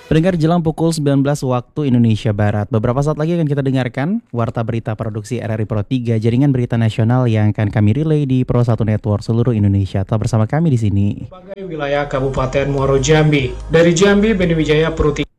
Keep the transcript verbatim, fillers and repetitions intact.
Pendengar jelang pukul sembilan belas waktu Indonesia Barat. Beberapa saat lagi akan kita dengarkan Warta Berita Produksi R R I Pro tiga, jaringan berita nasional yang akan kami relay di Pro satu Network seluruh Indonesia. Tetap bersama kami di sini. Sebagai wilayah Kabupaten Muaro Jambi. Dari Jambi, Beni Wijaya Pro tiga.